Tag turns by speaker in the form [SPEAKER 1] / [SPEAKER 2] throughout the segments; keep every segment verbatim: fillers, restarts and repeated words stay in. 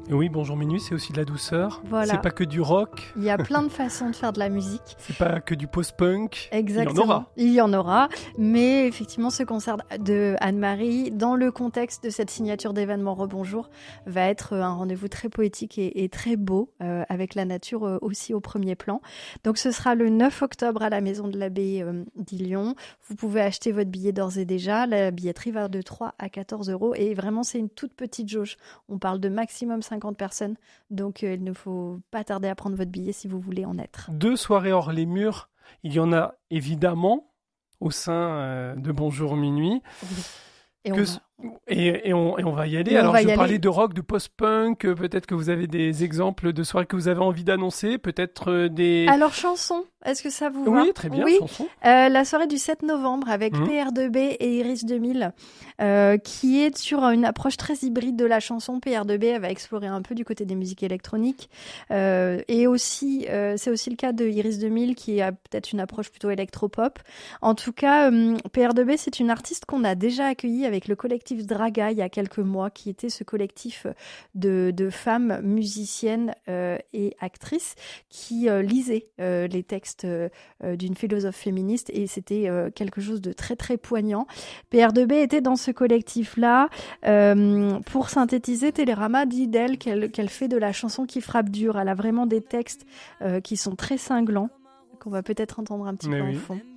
[SPEAKER 1] Et oui, Bonjour Minuit, c'est aussi de la douceur.
[SPEAKER 2] Voilà.
[SPEAKER 1] C'est pas que du rock.
[SPEAKER 2] Il y a plein de façons de faire de la musique.
[SPEAKER 1] C'est pas que du post-punk.
[SPEAKER 2] Exactement.
[SPEAKER 1] Il y en aura.
[SPEAKER 2] Il y en aura. Mais effectivement, ce concert de Anne-Marie, dans le contexte de cette signature d'événement Rebonjour, va être un rendez-vous très poétique et, et très beau, euh, avec la nature euh, aussi au premier plan. Donc ce sera le neuf octobre à la Maison de l'Abbaye euh, d'Illion. Vous pouvez acheter votre billet d'ores et déjà. La billetterie va de trois à quatorze euros. Et vraiment, c'est une toute petite jauge. On parle de maximum cinquante personnes. Donc euh, il ne faut pas tarder à prendre votre billet si vous voulez en être.
[SPEAKER 1] Deux soirées hors les murs. Il y en a évidemment au sein euh, de Bonjour Minuit.
[SPEAKER 2] Oui. Et
[SPEAKER 1] que,
[SPEAKER 2] on va...
[SPEAKER 1] et, et, on, et on va y aller.
[SPEAKER 2] Et
[SPEAKER 1] Alors, je
[SPEAKER 2] y
[SPEAKER 1] parlais
[SPEAKER 2] aller.
[SPEAKER 1] de rock, de post-punk. euh, Peut-être que vous avez des exemples de soirées que vous avez envie d'annoncer. Peut-être euh, des...
[SPEAKER 2] Alors, chanson, est-ce que ça vous va?
[SPEAKER 1] Oui, très bien,
[SPEAKER 2] oui.
[SPEAKER 1] chanson.
[SPEAKER 2] Euh, la soirée du sept novembre avec
[SPEAKER 1] Mmh.
[SPEAKER 2] P R deux B et Iris deux mille, euh, qui est sur une approche très hybride de la chanson. P R deux B elle va explorer un peu du côté des musiques électroniques. Euh, et aussi, euh, c'est aussi le cas de Iris deux mille, qui a peut-être une approche plutôt électropop. En tout cas, euh, P R deux B, c'est une artiste qu'on a déjà accueillie avec le collectif Draga il y a quelques mois, qui était ce collectif de, de femmes musiciennes euh, et actrices qui euh, lisaient euh, les textes euh, d'une philosophe féministe, et c'était euh, quelque chose de très très poignant. P R deux B était dans ce collectif-là. Euh, pour synthétiser, Télérama dit d'elle qu'elle, qu'elle fait de la chanson qui frappe dur. Elle a vraiment des textes euh, qui sont très cinglants, qu'on va peut-être entendre un petit
[SPEAKER 1] Mais
[SPEAKER 2] peu
[SPEAKER 1] oui.
[SPEAKER 2] en fond.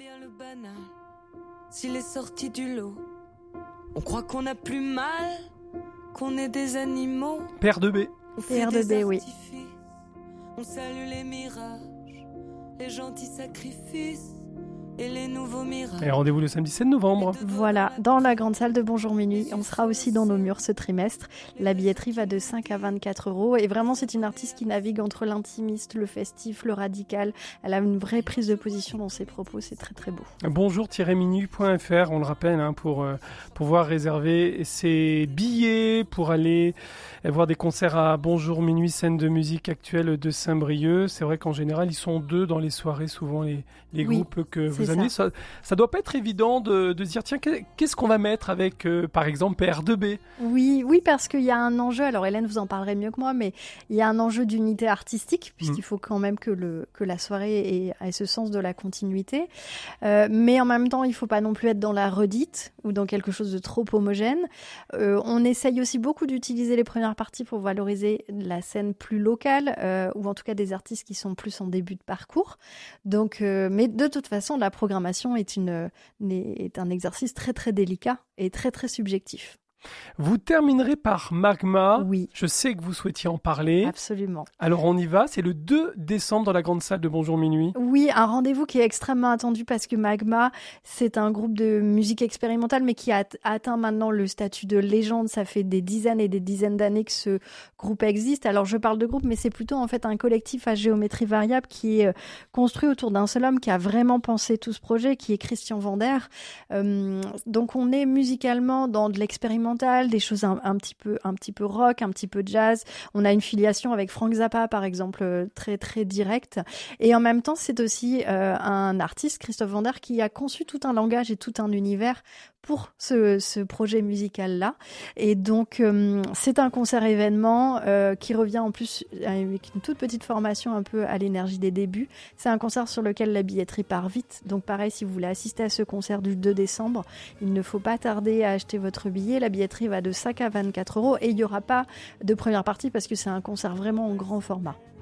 [SPEAKER 3] S'il est sorti du lot, on croit qu'on a plus mal, qu'on est des animaux.
[SPEAKER 1] P R deux B.
[SPEAKER 3] On
[SPEAKER 2] P R deux B, oui.
[SPEAKER 3] On salue les mirages, les gentils sacrifices et les nouveaux mirages.
[SPEAKER 1] Et rendez-vous le samedi sept novembre.
[SPEAKER 2] Voilà, dans la grande salle de Bonjour Minuit. On sera aussi dans nos murs ce trimestre. La billetterie va de cinq à vingt-quatre euros. Et vraiment, c'est une artiste qui navigue entre l'intimiste, le festif, le radical. Elle a une vraie prise de position dans ses propos. C'est très, très beau.
[SPEAKER 1] bonjour tiret minuit point f r, on le rappelle, hein, pour euh, pouvoir réserver ses billets, pour aller voir des concerts à Bonjour Minuit, scène de musique actuelle de Saint-Brieuc. C'est vrai qu'en général, ils sont deux dans les soirées, souvent les, les
[SPEAKER 2] Oui,
[SPEAKER 1] groupes que vous
[SPEAKER 2] c'est
[SPEAKER 1] amenez.
[SPEAKER 2] ça.
[SPEAKER 1] Ça, ça doit pas être évident de, de se dire, tiens, qu'est-ce qu'on va mettre avec, euh, par exemple, P R deux B?
[SPEAKER 2] Oui, oui, parce qu'il y a un enjeu. Alors Hélène vous en parlerait mieux que moi, mais il y a un enjeu d'unité artistique, puisqu'il
[SPEAKER 1] Mm.
[SPEAKER 2] faut quand même que, le, que la soirée ait, ait ce sens de la continuité. Euh, mais en même temps, il ne faut pas non plus être dans la redite ou dans quelque chose de trop homogène. Euh, on essaye aussi beaucoup d'utiliser les premières parties pour valoriser la scène plus locale, euh, ou en tout cas des artistes qui sont plus en début de parcours. Donc, euh, mais de toute façon, la programmation est, une, est un exercice très très délicat et très très subjectif.
[SPEAKER 1] Vous terminerez par Magma.
[SPEAKER 2] Oui.
[SPEAKER 1] Je sais que vous souhaitiez en parler.
[SPEAKER 2] Absolument.
[SPEAKER 1] Alors on y va, c'est le deux décembre dans la grande salle de Bonjour Minuit.
[SPEAKER 2] Oui, un rendez-vous qui est extrêmement attendu parce que Magma, c'est un groupe de musique expérimentale, mais qui a atteint maintenant le statut de légende. Ça fait des dizaines et des dizaines d'années que ce groupe existe. Alors je parle de groupe, mais c'est plutôt en fait un collectif à géométrie variable qui est construit autour d'un seul homme qui a vraiment pensé tout ce projet, qui est Christian Vander. Euh, donc on est musicalement dans de l'expérimental, des choses un, un petit peu, un petit peu rock, un petit peu jazz. On a une filiation avec Frank Zappa, par exemple, très très directe. Et en même temps, c'est aussi euh, un artiste, Christophe Vander, qui a conçu tout un langage et tout un univers pour ce, ce projet musical-là. Et donc, euh, c'est un concert-événement euh, qui revient en plus avec une toute petite formation un peu à l'énergie des débuts. C'est un concert sur lequel la billetterie part vite. Donc pareil, si vous voulez assister à ce concert du deux décembre, il ne faut pas tarder à acheter votre billet. La billetterie va de cinq à vingt-quatre euros et il n'y aura pas de première partie parce que c'est un concert vraiment en grand format.